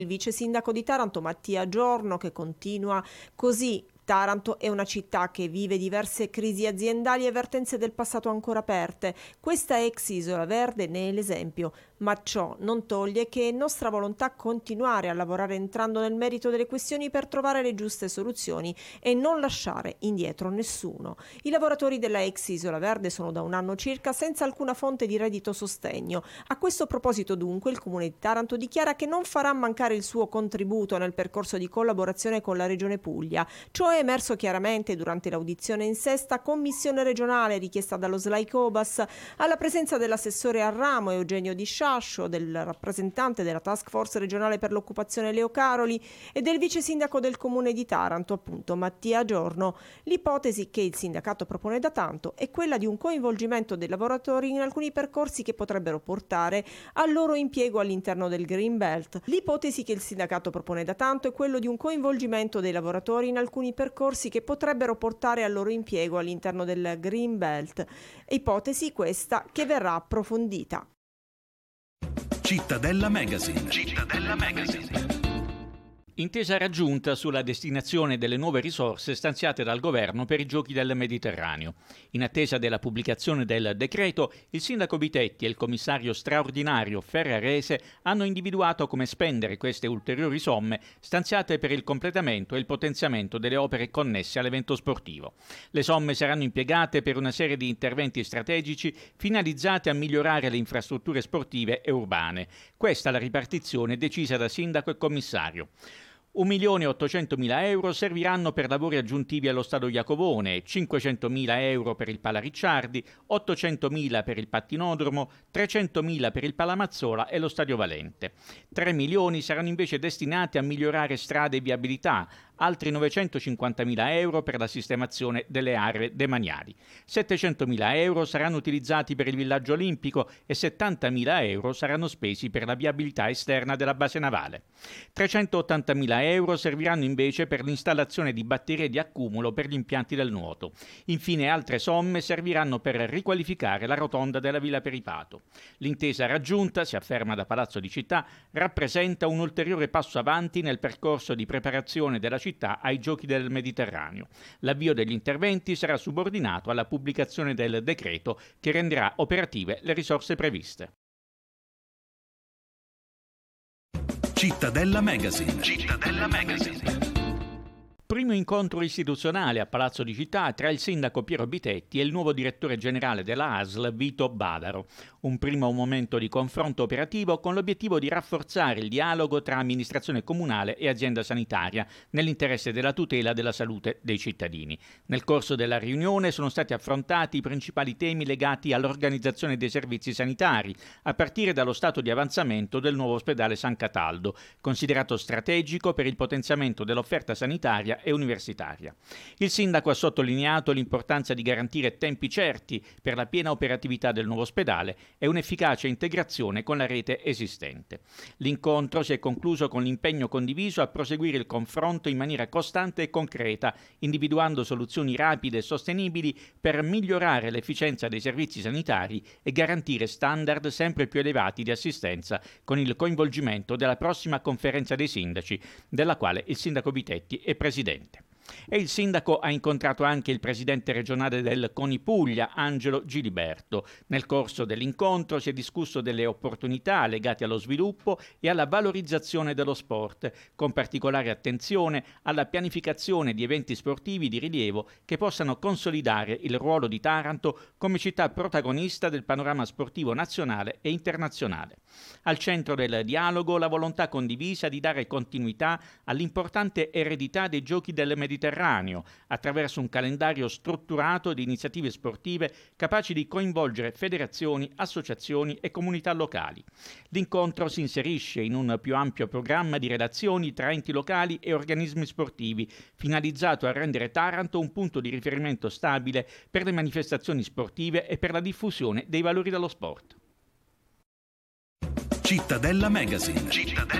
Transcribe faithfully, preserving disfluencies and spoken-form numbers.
Il vice sindaco di Taranto Mattia Giorno, che continua così: Taranto è una città che vive diverse crisi aziendali e vertenze del passato ancora aperte. Questa ex Isola Verde ne è l'esempio, ma ciò non toglie che è nostra volontà continuare a lavorare entrando nel merito delle questioni per trovare le giuste soluzioni e non lasciare indietro nessuno. I lavoratori della ex Isola Verde sono da un anno circa senza alcuna fonte di reddito sostegno. A questo proposito, dunque, il Comune di Taranto dichiara che non farà mancare il suo contributo nel percorso di collaborazione con la Regione Puglia. Ciò è emerso chiaramente durante l'audizione in sesta commissione regionale richiesta dallo S L A I Cobas, alla presenza dell'assessore al ramo Eugenio Di Sciascio, del rappresentante della Task Force regionale per l'occupazione Leo Caroli e del vice sindaco del Comune di Taranto, appunto Mattia Giorno. L'ipotesi che il sindacato propone da tanto è quella di un coinvolgimento dei lavoratori in alcuni percorsi che potrebbero portare al loro impiego all'interno del Green Belt. L'ipotesi che il sindacato propone da tanto è quello di un coinvolgimento dei lavoratori in alcuni percorsi che potrebbero portare al loro impiego all'interno del Green Belt. Ipotesi questa che verrà approfondita. Cittadella Magazine. Cittadella Magazine. Intesa raggiunta sulla destinazione delle nuove risorse stanziate dal governo per i Giochi del Mediterraneo. In attesa della pubblicazione del decreto, il sindaco Bitetti e il commissario straordinario Ferrarese hanno individuato come spendere queste ulteriori somme stanziate per il completamento e il potenziamento delle opere connesse all'evento sportivo. Le somme saranno impiegate per una serie di interventi strategici finalizzati a migliorare le infrastrutture sportive e urbane. Questa è la ripartizione decisa da sindaco e commissario. un milione e ottocentomila euro serviranno per lavori aggiuntivi allo Stadio Iacovone, cinquecentomila euro per il Pala Ricciardi, ottocentomila per il pattinodromo, trecentomila per il Palamazzola e lo Stadio Valente. tre milioni saranno invece destinati a migliorare strade e viabilità, altri novecentocinquantamila euro per la sistemazione delle aree demaniali. settecentomila euro saranno utilizzati per il villaggio olimpico e settantamila euro saranno spesi per la viabilità esterna della base navale. trecentottantamila euro serviranno invece per l'installazione di batterie di accumulo per gli impianti del nuoto. Infine altre somme serviranno per riqualificare la rotonda della Villa Peripato. L'intesa raggiunta, si afferma da Palazzo di Città, rappresenta un ulteriore passo avanti nel percorso di preparazione della città ai Giochi del Mediterraneo. L'avvio degli interventi sarà subordinato alla pubblicazione del decreto che renderà operative le risorse previste. Cittadella Magazine. Cittadella Magazine. Primo incontro istituzionale a Palazzo di Città tra il sindaco Piero Bitetti e il nuovo direttore generale della A S L Vito Badaro. Un primo momento di confronto operativo con l'obiettivo di rafforzare il dialogo tra amministrazione comunale e azienda sanitaria nell'interesse della tutela della salute dei cittadini. Nel corso della riunione sono stati affrontati i principali temi legati all'organizzazione dei servizi sanitari, a partire dallo stato di avanzamento del nuovo ospedale San Cataldo, considerato strategico per il potenziamento dell'offerta sanitaria e universitaria. Il sindaco ha sottolineato l'importanza di garantire tempi certi per la piena operatività del nuovo ospedale e un'efficace integrazione con la rete esistente. L'incontro si è concluso con l'impegno condiviso a proseguire il confronto in maniera costante e concreta, individuando soluzioni rapide e sostenibili per migliorare l'efficienza dei servizi sanitari e garantire standard sempre più elevati di assistenza, con il coinvolgimento della prossima conferenza dei sindaci, della quale il sindaco Bitetti è presidente. E il sindaco ha incontrato anche il presidente regionale del CONI Puglia, Angelo Giliberto. Nel corso dell'incontro si è discusso delle opportunità legate allo sviluppo e alla valorizzazione dello sport, con particolare attenzione alla pianificazione di eventi sportivi di rilievo che possano consolidare il ruolo di Taranto come città protagonista del panorama sportivo nazionale e internazionale. Al centro del dialogo la volontà condivisa di dare continuità all'importante eredità dei Giochi del Mediterraneo attraverso un calendario strutturato di iniziative sportive capaci di coinvolgere federazioni, associazioni e comunità locali. L'incontro si inserisce in un più ampio programma di relazioni tra enti locali e organismi sportivi, finalizzato a rendere Taranto un punto di riferimento stabile per le manifestazioni sportive e per la diffusione dei valori dello sport. Cittadella Magazine. Cittadella